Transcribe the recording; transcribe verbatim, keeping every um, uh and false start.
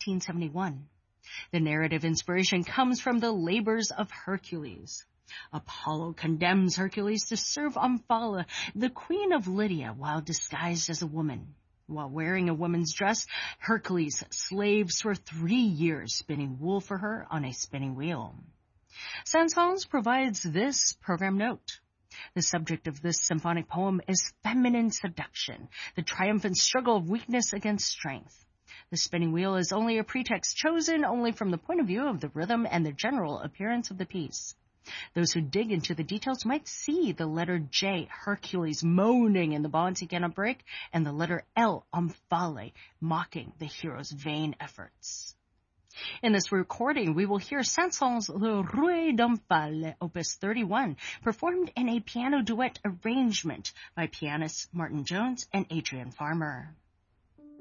eighteen seventy-one. The narrative inspiration comes from the labors of Hercules. Apollo condemns Hercules to serve Omphale, the queen of Lydia, while disguised as a woman. While wearing a woman's dress, Hercules slaves for three years, spinning wool for her on a spinning wheel. Saint-Saëns provides this program note. The subject of this symphonic poem is feminine seduction, the triumphant struggle of weakness against strength. The spinning wheel is only a pretext chosen only from the point of view of the rhythm and the general appearance of the piece. Those who dig into the details might see the letter J, Hercules, moaning in the bonds he cannot break, and the letter L, Omphale, mocking the hero's vain efforts. In this recording, we will hear Saint-Saëns' Le Rouet d'Omphale, Opus thirty-one, performed in a piano duet arrangement by pianists Martin Jones and Adrian Farmer.